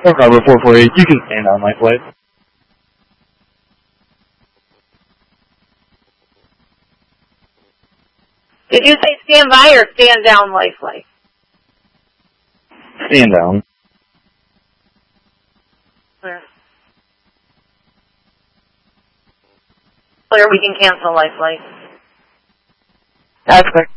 Cover 448, you can stand on life flight. Did you say stand by or stand down life flight? Stand down. Clear. Clear, we can cancel life flight. Aspect.